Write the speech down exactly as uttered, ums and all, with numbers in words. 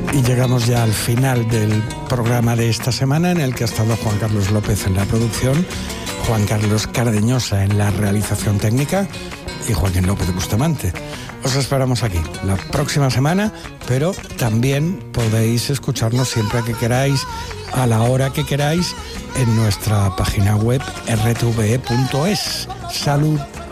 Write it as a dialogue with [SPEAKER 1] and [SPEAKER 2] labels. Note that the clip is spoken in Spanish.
[SPEAKER 1] Y llegamos ya al final del programa de esta semana, en el que ha estado Juan Carlos López en la producción, Juan Carlos Cardeñosa en la realización técnica y Joaquín López de Bustamante. Os esperamos aquí la próxima semana, pero también podéis escucharnos siempre que queráis, a la hora que queráis, en nuestra página web r t v e punto es. Salud.